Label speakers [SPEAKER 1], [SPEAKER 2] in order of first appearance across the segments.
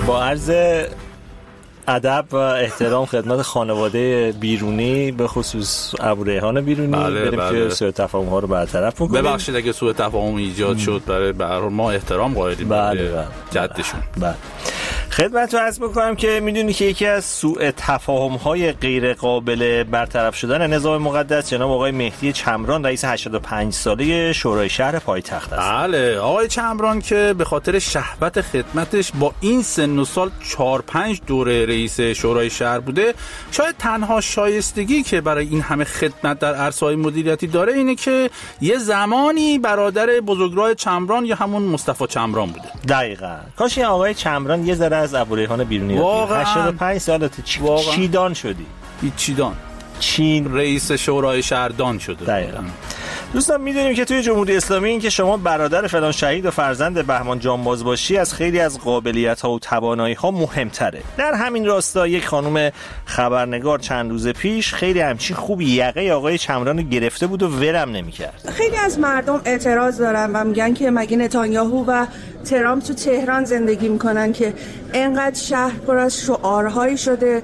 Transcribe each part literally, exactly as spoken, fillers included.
[SPEAKER 1] با عرض ادب و احترام خدمت خانواده بیرونی به خصوص ابوریحان بیرونی،
[SPEAKER 2] بله
[SPEAKER 1] بریم
[SPEAKER 2] بله.
[SPEAKER 1] که سوء تفاهم ها رو برطرف بکنیم.
[SPEAKER 2] ببخشید اگه سوء تفاهم ایجاد شد، برای به هر حال ما احترام قائلیم
[SPEAKER 1] بله
[SPEAKER 2] برای
[SPEAKER 1] بله.
[SPEAKER 2] جدشون.
[SPEAKER 1] بله. خدمت رو عرض بکنم که میدونی که یکی از سوء تفاهم های غیر قابل برطرف شدن نظام مقدس جناب آقای مهدی چمران رئیس هشتاد و پنج ساله شورای شهر پایتخت است.
[SPEAKER 2] بله، آقای چمران که به خاطر شهوت خدمتش با این سن و سال چهار پنج دوره رئیس شورای شهر بوده، شاید تنها شایستگی که برای این همه خدمت در عرصه‌های مدیریتی داره اینه که یه زمانی برادر بزرگراه چمران یا همون مصطفی چمران بوده.
[SPEAKER 1] دقیقاً. کاش این آقای چمران یه ذره از ابوریحان بیرونی
[SPEAKER 2] واقعاً
[SPEAKER 1] هشتاد و پنج سالته چی چیدان شدی؟
[SPEAKER 2] چیدان
[SPEAKER 1] چین
[SPEAKER 2] رئیس شورای شهردان شده.
[SPEAKER 1] دقیقاً. دوستان میدونیم که توی جمهوری اسلامی این که شما برادر فلان شهید و فرزند بهمان جانباز باشی از خیلی از قابلیت‌ها و توانایی‌ها مهمتره. در همین راستا یک خانم خبرنگار چند روز پیش خیلی همچین خوب یقه آقای چمران گرفته بود و ورم نمی‌کرد.
[SPEAKER 3] خیلی از مردم اعتراض دارن و میگن که مگه نتانیاهو و ترامپ تو تهران زندگی میکنن که انقدر شهر پر از شعارهایی شده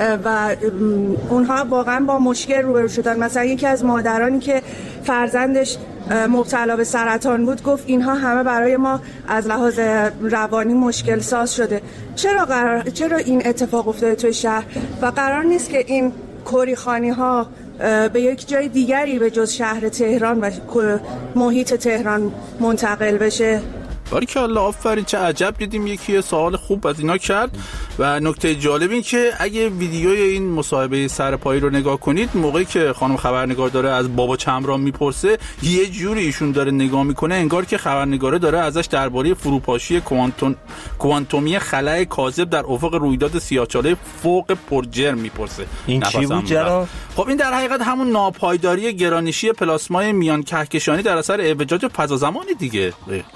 [SPEAKER 3] و اونها واقعا با مشکل روبرو شدن. مثلا یکی از مادرانی که فرزندش مبتلا به سرطان بود گفت اینها همه برای ما از لحاظ روانی مشکل ساز شده. چرا قرار چرا این اتفاق افتاده توی شهر و قرار نیست که این کوریخانی ها به یک جای دیگری به جز شهر تهران و محیط تهران منتقل بشه؟
[SPEAKER 2] باریکالله، آفرین، چه عجب دیدیم یکی سوال خوب از اینا کرد. و نکته جالب این که اگه ویدیوی این مصاحبه سرپایی رو نگاه کنید، موقعی که خانم خبرنگار داره از بابا چمران میپرسه یه جوری ایشون داره نگاه میکنه انگار که خبرنگاره داره ازش درباره فروپاشی کوانتوم کوانتومی خلأ کاذب در افق رویداد سیاه‌چاله فوق پرجرم میپرسه.
[SPEAKER 1] این چی بود جناب؟
[SPEAKER 2] خب این در حقیقت همون ناپایداری گرانشی پلاسمای میان کهکشانی در اثر اعوجاج فضازمانی دیگه.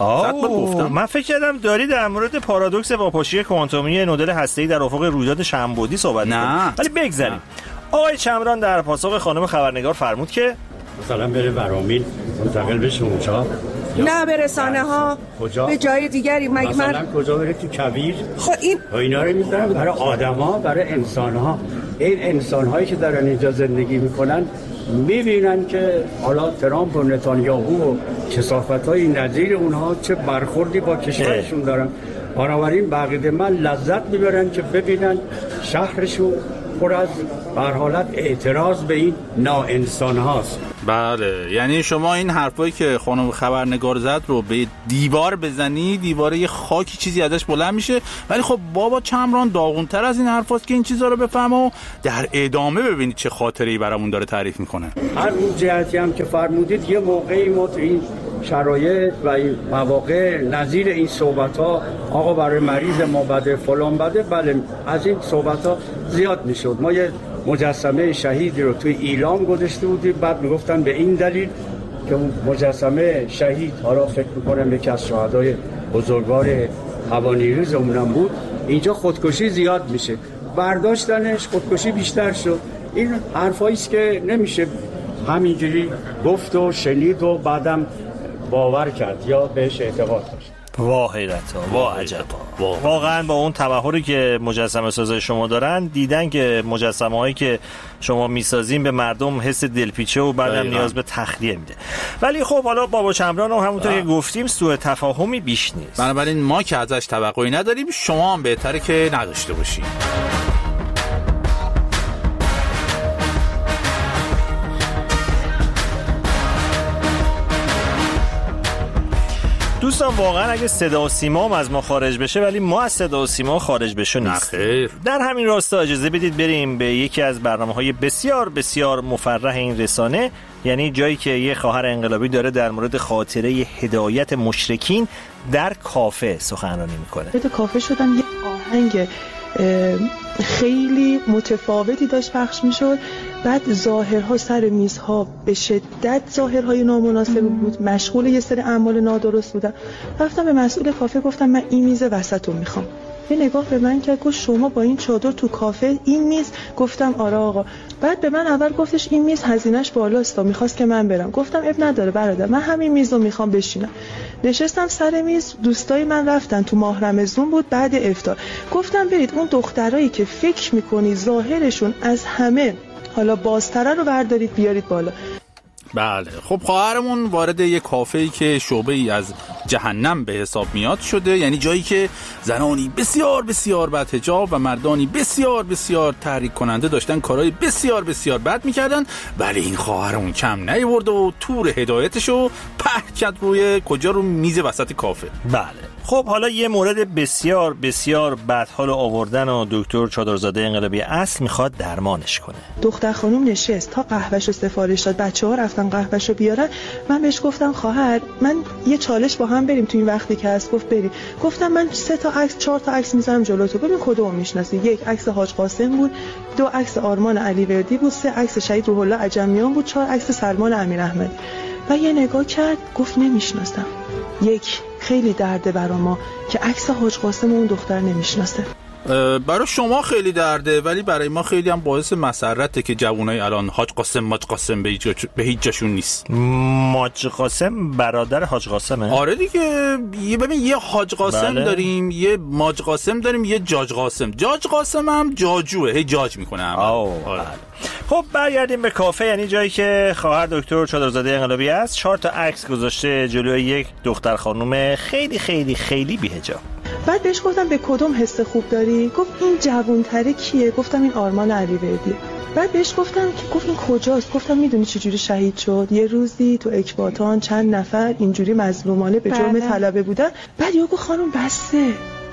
[SPEAKER 1] من فکر کردم داری در مورد پارادوکس واپاشی کوانتومی نودل هسته‌ای در افق رویداد شنبودی صحبت می‌کنی. ولی بگذاریم. آقای چمران در پاسخ خانم خبرنگار فرمود که
[SPEAKER 4] مثلا بره ورامین منتقل بشه اونجا،
[SPEAKER 3] نه به رسانه ها، به جای دیگری. مگه
[SPEAKER 4] مثلا کجا بره؟ تو کویر.
[SPEAKER 3] خب این
[SPEAKER 4] اینا رو میذارن برای آدما، برای انسان‌ها. این انسان‌هایی که دارن اینجا زندگی میکنن میبینن که حالا ترامپ و نتانیاهو و کثافت‌های نظیر اونها چه برخوردی با کشورشون دارن. بنابراین بقیده من لذت میبرن که ببینن شهرشون پر از بر حالت اعتراض به این ناانسان هاست.
[SPEAKER 2] بله، یعنی شما این حرفایی که خانم خبرنگار زد رو به دیوار بزنی، دیواره یه خاکی چیزی ازش بلند میشه. ولی خب بابا چمران داغونتر از این حرفاست که این چیزا رو بفهمه و در ادامه ببینید چه خاطره‌ای برامون داره تعریف میکنه.
[SPEAKER 4] هر اون جهتی هم که فرمودید، یه موقعی ما تو این شرایط و این مواقع نظیر این صحبت‌ها آقا برای مریض ما بده فلان بده، بله از این صحبت‌ها زیاد میشد. ما یه مجسمه شهیدی رو توی ایلام گذاشته بودیم، بعد میگفتن به این دلیل که اون مجسمه شهید، حالا فکر میکنم یکی از شهدای بزرگوار هوانیروزمون بود، اینجا خودکشی زیاد میشه، برداشتنش خودکشی بیشتر شد. این حرفایی است که نمیشه همینجوری گفت و شنید و بعدم باور کرد یا بهش اعتقاد داشت.
[SPEAKER 1] واه حیرتا، واه عجبا. واقعا با اون تبحری که مجسمه سازای شما دارن دیدن که مجسمه هایی که شما میسازین به مردم حس دلپیچه و بعدم نیاز به تخلیه میده. ولی خب حالا بابا چمران هم همونطور که گفتیم سوء تفاهمی بیش نیست.
[SPEAKER 2] بنابراین ما که ازش توقعی نداریم، شما هم بهتره که نداشته باشین.
[SPEAKER 1] دوستان واقعا اگه صدا و سیما هم از ما خارج بشه ولی ما از صدا و سیما خارج بشه نیست. در همین راستا اجازه بدید بریم به یکی از برنامه‌های بسیار بسیار مفرح این رسانه، یعنی جایی که یه خواهر انقلابی داره در مورد خاطره هدایت مشرکین در کافه سخنرانی میکنه.
[SPEAKER 5] در کافه شدن یه آهنگ خیلی متفاوتی داشت پخش میشد بعد ظاهرها سر میزها به شدت ظاهرهای نامناسب بود، مشغول یه سری اعمال نادرست بودن. رفتم به مسئول کافه گفتم من این میز وسط رو میخوام. یه نگاه به من کرد گفت شما با این چادر تو کافه این میز؟ گفتم آره آقا. بعد به من اول گفتش این میز هزینه‌اش بالاست و میخواست که من برم. گفتم اب نداره برادر، من همین میز رو میخوام بشینم. نشستم سر میز، دوستای من رفتن تو ماه رمضان بود بعد افطار. گفتم برید اون دخترایی که فکر میکنی ظاهرشون از همه حالا بازتره رو بردارید بیارید بالا.
[SPEAKER 2] بله خب خواهرمون وارد یک کافه‌ای که شعبه‌ای از جهنم به حساب میاد شده، یعنی جایی که زنانی بسیار بسیار بد حجاب و مردانی بسیار بسیار تحریک کننده داشتن کارهای بسیار بسیار بد میکردن. ولی این خواهرمون کم نیورد و تور هدایتشو پهن کرد روی کجا رو میز وسط کافه.
[SPEAKER 1] بله خب حالا یه مورد بسیار بسیار بدحال آوردن و دکتر چادرزاده انقلابی اصل میخواد درمانش کنه.
[SPEAKER 5] دختر خانم نشست تا قهوهشو سفارش داد، بچه‌ها رفتن قهوهشو بیارن. من بهش گفتم خواهر من یه چالش با هم بریم تو این وقتی که هست. گفت بریم. گفتم من سه تا عکس چهار تا عکس میذارم جلوی تو، ببین کدومو میشناسی. یک عکس حاج قاسم بود، دو عکس آرمان علیوردی بود، سه عکس شهید روح الله عجمیان بود، چهار عکس سلمان امیراحمدی. و یه نگاه کرد گفت نمیشناسم. یک خیلی درده برا ما که عکس حاج قاسم اون دختر نمیشناسه.
[SPEAKER 2] برای شما خیلی درده ولی برای ما خیلی هم باعث مسرته که جوانای الان حاج قاسم ماج قاسم به, جا... به هیچ جاشون نیست.
[SPEAKER 1] ماج قاسم برادر حاج قاسمه؟
[SPEAKER 2] آره دیگه، یه ببین یه حاج قاسم بله. داریم، یه ماج قاسم داریم، یه جاج قاسم. جاج قاسم هم جاجوه، هی جاج میکنه هم.
[SPEAKER 1] آره. خب برگردیم به کافه، یعنی جایی که خواهر دکتر چادرزاده انقلابی است. چهار تا عکس گذاشته جلوی یک دختر خانم خیلی خیلی خیلی بی‌حجاب.
[SPEAKER 5] بعد بهش گفتم به کدوم حس خوب داری؟ گفت این جوان‌تره کیه؟ گفتم این آرمان علیوردی. بعد بهش گفتم که گفت این کجاست؟ گفتم میدونی چجوری شهید شد؟ یه روزی تو اکباتان چند نفر اینجوری مظلومانه به جرم طلبه بودن. بعد یهو گفت خانم بسه،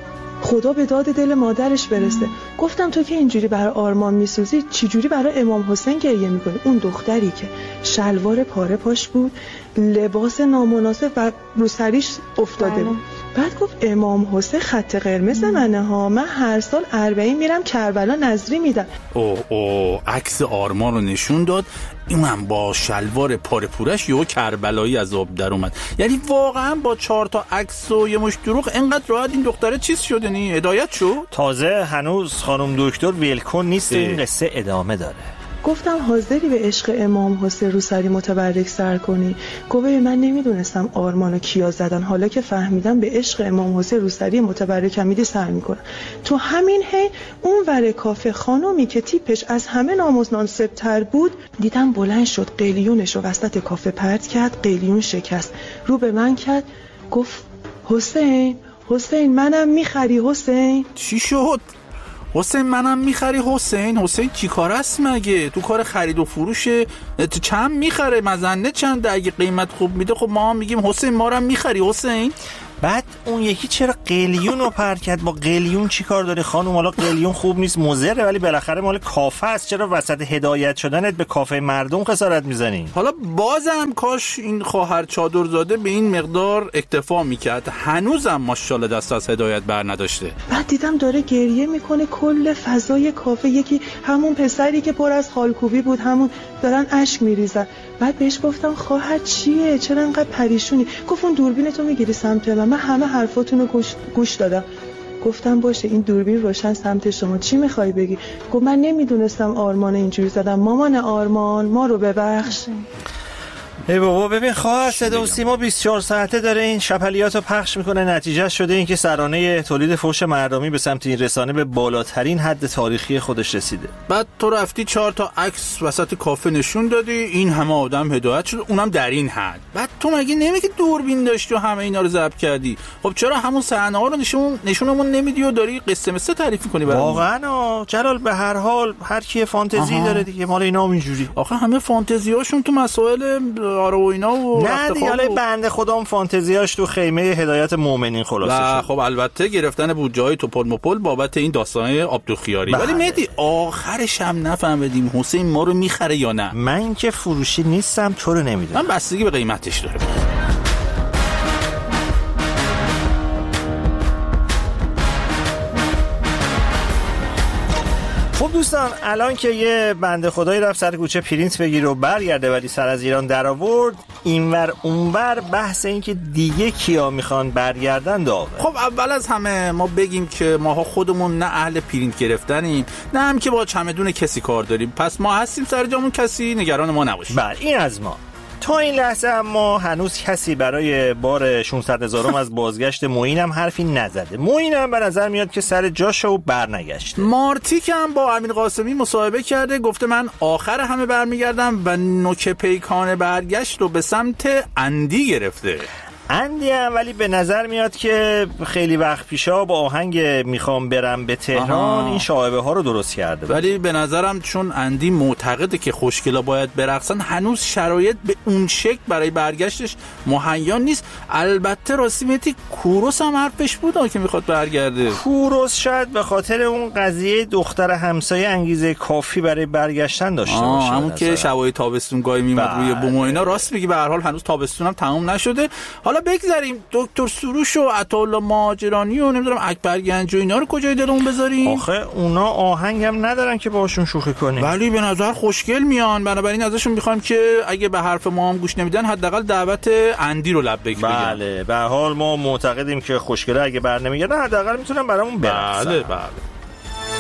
[SPEAKER 5] خدا به داد دل مادرش برسه. ام. گفتم تو که اینجوری برای آرمان میسوزی چجوری برای امام حسین گریه میکنی؟ اون دختری که شلوار پاره پاش بود، لباس نامناسب و رو سریش افتاده بود. بعد گفت امام حسین خط قرمز منه ها، من هر سال اربعین میرم کربلا نظری میدم.
[SPEAKER 2] اوه اوه عکس آرمان رو نشون داد، من با شلوار پاره پورش یهو کربلایی از آب در اومد. یعنی واقعا با چهار تا عکس و یه مش دروغ اینقدر راحت این دختره چیز شد؟ یعنی هدایت شد؟
[SPEAKER 1] تازه هنوز خانم دکتر ویلکون نیست، این قصه ادامه داره.
[SPEAKER 5] گفتم حاضری به عشق امام حسین روسری متبرک سر کنی؟ گفت من نمیدونستم آرمانو کیا زدن، حالا که فهمیدم به عشق امام حسین روسری متبرک میدی سر میکنم. تو همین حین اون ور کافه خانومی که تیپش از همه نامناسب تر بود دیدم بلند شد، قلیونشو وسط کافه پرت کرد، قلیون شکست، رو به من کرد گفت حسین حسین منم میخری حسین؟
[SPEAKER 2] چی شد؟ حسین منم میخری حسین؟ حسین چی کار است مگه؟ تو کار خرید و فروشه، چند میخره؟ مزنه چنده؟ اگه قیمت خوب میده خب ما هم میگیم حسین ما رو هم میخری حسین.
[SPEAKER 1] بعد اون یکی چرا قلیون رو پرت کرد؟ با قلیون چی کار داره خانم؟ حالا قلیون خوب نیست مضره ولی بالاخره مال کافه است، چرا وسط هدایت شدنت به کافه مردم خسارت میزنی؟
[SPEAKER 2] حالا بازم کاش این خواهر چادرزاده به این مقدار اکتفا میکرد، هنوزم ماشاءالله دست از هدایت بر نداشته.
[SPEAKER 5] بعد دیدم داره گریه میکنه، کل فضای کافه یکی همون پسری که پر از خالکوبی بود همون دارن اشک میریزن. بعد بهش گفتم خواهر چیه؟ چرا انقدر پریشونی؟ گفت اون دوربینتو میگیری سمت من، من همه حرفاتونو گوش, گوش دادم. گفتم باشه این دوربین روشن سمت شما، چی میخوای بگی؟ گفت من نمیدونستم آرمان اینجوری زدم، مامان آرمان ما رو ببخش.
[SPEAKER 1] ای بابا ببین خواهر صدا و سیما بیست و چهار ساعته داره این شپلیاتو پخش میکنه، نتیجه شده این که سرانه تولید فحش مردمی به سمت این رسانه به بالاترین حد تاریخی خودش رسیده.
[SPEAKER 2] بعد تو رفتی چهار تا عکس وسط کافه نشون دادی، این همه آدم هدایت شد، اونم در این حد. بعد تو مگه نمیگی دوربین داشتی و همه اینا رو ضبط کردی؟ خب چرا همون صحنه ها رو نشون نشونمون نمیدی و داری قصه مثل تعریف میکنی برامون؟
[SPEAKER 1] واقعا جلال به هر حال هر کی فانتزی آها. داره دیگه، مال اینا اینجوری.
[SPEAKER 2] آخه همه فانتزیاشون تو مسائل آره و اینا و
[SPEAKER 1] نه دیگه، حالا بنده خودم فانتزیاش تو خیمه هدایت مومنین خلاصه شد.
[SPEAKER 2] خب البته گرفتن بودجه‌های توپل مپل بابت این داستانه عبدالخیاری. ولی مهدی آخرش هم نفهمیدیم حسین ما رو میخره یا نه.
[SPEAKER 1] من که فروشی نیستم تو رو نمیدونم،
[SPEAKER 2] من بستگی به قیمتش داره.
[SPEAKER 1] خب دوستان، الان که یه بنده خدایی رفت سر کوچه پرینت بگیره و برگرده ولی سر از ایران در آورد، اینور اونور بحث این که دیگه کیا میخوان برگردن داغه.
[SPEAKER 2] خب اول از همه ما بگیم که ماها خودمون نه اهل پرینت گرفتنیم نه هم که با چمدون کسی کار داریم، پس ما هستیم سر جامون، کسی نگران ما نباشه.
[SPEAKER 1] بله این از ما. تا این لحظه اما هنوز کسی برای بار ششصد هزارم از بازگشت معین هم حرفی نزده. معین هم به نظر میاد که سر جاشه و برنگشته.
[SPEAKER 2] مارتیک هم با امیر قاسمی مصاحبه کرده، گفته من آخر همه برمیگردم و نوک پیکان برگشت رو به سمت اندی گرفته.
[SPEAKER 1] اندی هم ولی به نظر میاد که خیلی وقت پیشا با آهنگ میخوام برم به تهران آها. این شایبه ها رو درست کرده.
[SPEAKER 2] ولی به نظرم چون اندی معتقده که خوشگلا باید برقصن، هنوز شرایط به اون شکل برای برگشتش مهیا نیست. البته راستی میتی کوروس هم حرفش بود که میخواد برگرده.
[SPEAKER 1] کوروس شاید به خاطر اون قضیه دختر همسایه انگیزه کافی برای برگشتن داشته باشه،
[SPEAKER 2] همون که شبای تابستون گاهی میمد روی بوم و اینا. راست میگی، به هر حال هنوز تابستون هم تموم نشده. حالا بگذاریم دکتر سروش و عطاالله مهاجرانی و نمیدونم اکبر گنج و اینا رو کجای دلمون بذاریم؟
[SPEAKER 1] آخه اونا آهنگ هم ندارن که باشون شوخی کنیم،
[SPEAKER 2] ولی به نظر خوشگل میان. بنابراین ازشون میخوایم که اگه به حرف ما هم گوش نمیدن حداقل دعوت اندی رو لبیک بگن.
[SPEAKER 1] بله به حال ما معتقدیم که خوشگله اگه بر نمیگردن حداقل میتونن برامون برقصن.
[SPEAKER 2] بله بله.